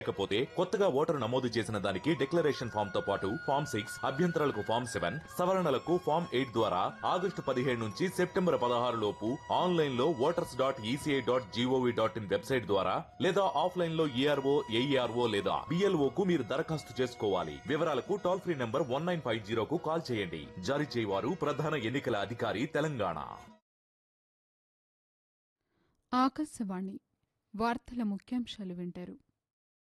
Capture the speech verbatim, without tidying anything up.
లేకపోతే కొత్తగా ఓటరు నమోదు చేసిన దానికి డిక్లరేషన్ ఫామ్ తో పాటు ఫామ్ సిక్స్ అభ్యంతరాలకు ఫామ్ సెవెన్ సవరణలకు ఫామ్ ఎయిట్ ద్వారా ఆగస్టు పదిహేడు నుంచి సెప్టెంబర్ పదహారు లోపు ఆన్లైన్ లో voters dot ECI dot GOV dot in website ద్వారా లేదా ఆఫ్లైన్ లో ఏఆర్ఓ ఏఈఆర్ఓ లేదా బిఎల్ఓ కు మీరు దరఖాస్తు చేసుకోవాలి. వివరాలకు toll free number one nine five జీరోకు call చేయండి. జారీ చేయవారు ప్రధాన ఎన్నికల అధికారి తెలంగాణ. ఆకాశవాణి వార్తల ముఖ్యాంశాలు వింటారు.